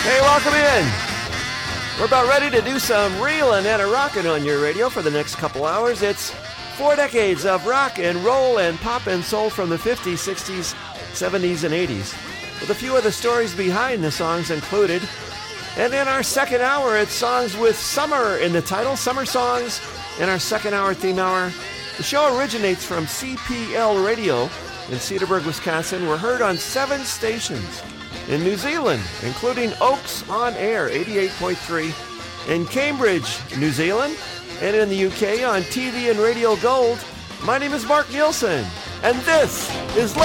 Hey, welcome in. We're about ready to do some reelin' and a rockin' on your radio for the next couple hours. It's 4 decades of rock and roll and pop and soul from the 50s, 60s, 70s, and 80s, with a few of the stories behind the songs included. And in our second hour, it's songs with summer in the title, summer songs. In our second hour, theme hour, the show originates from CPL Radio in Cedarburg, Wisconsin. We're heard on 7 stations in New Zealand, including Oaks On Air 88.3, in Cambridge, New Zealand, and in the UK on TV and Radio Gold. My name is Mark Nielsen, and this is